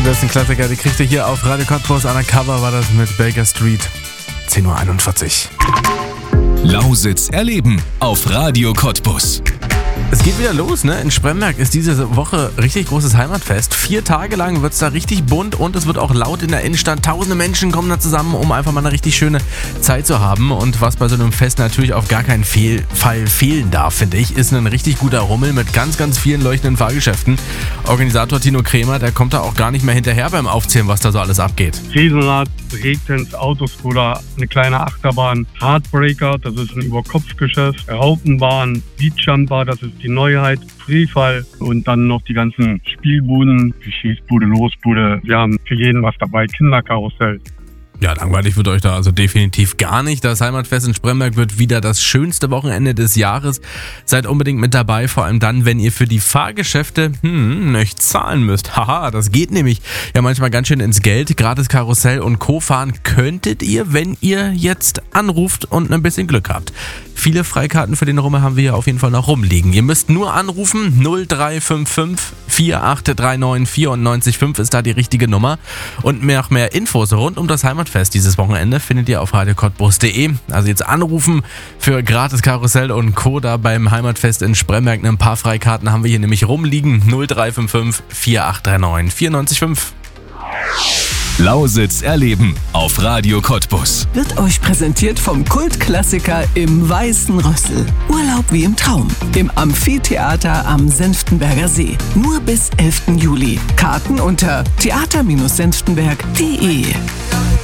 Die besten Klassiker, die kriegt ihr hier auf Radio Cottbus. Undercover war das mit Baker Street. 10:41 Uhr. Lausitz erleben auf Radio Cottbus. Es geht wieder los, ne? In Spremberg ist diese Woche richtig großes Heimatfest. 4 Tage lang wird es da richtig bunt und es wird auch laut in der Innenstadt. Tausende Menschen kommen da zusammen, um einfach mal eine richtig schöne Zeit zu haben. Und was bei so einem Fest natürlich auf gar keinen Fall fehlen darf, finde ich, ist ein richtig guter Rummel mit ganz, ganz vielen leuchtenden Fahrgeschäften. Organisator Tino Kremer, der kommt da auch gar nicht mehr hinterher beim Aufzählen, was da so alles abgeht. Riesenrad, Breakdance, Autoscooter, eine kleine Achterbahn, Heartbreaker, das ist ein Überkopfgeschäft, Raupenbahn, Beachjumper, das ist die Neuheit, Freefall und dann noch die ganzen Spielbuden, die Schießbude, Losbude. Wir haben für jeden was dabei, Kinderkarussell. Ja, langweilig wird euch da also definitiv gar nicht. Das Heimatfest in Spremberg wird wieder das schönste Wochenende des Jahres. Seid unbedingt mit dabei, vor allem dann, wenn ihr für die Fahrgeschäfte nicht zahlen müsst. Haha, das geht nämlich ja manchmal ganz schön ins Geld. Gratis Karussell und Co. fahren könntet ihr, wenn ihr jetzt anruft und ein bisschen Glück habt. Viele Freikarten für den Rummel haben wir hier auf jeden Fall noch rumliegen. Ihr müsst nur anrufen, 0355 4839 94 5 ist da die richtige Nummer. Und noch mehr Infos rund um das Heimatfest dieses Wochenende findet ihr auf radiocottbus.de. Also jetzt anrufen für gratis Karussell und Co. da beim Heimatfest in Spremberg. Ein paar Freikarten haben wir hier nämlich rumliegen, 0355 4839 94 5. Lausitz erleben auf Radio Cottbus. Wird euch präsentiert vom Kultklassiker im Weißen Rössel. Urlaub wie im Traum. Im Amphitheater am Senftenberger See. Nur bis 11. Juli. Karten unter theater-senftenberg.de.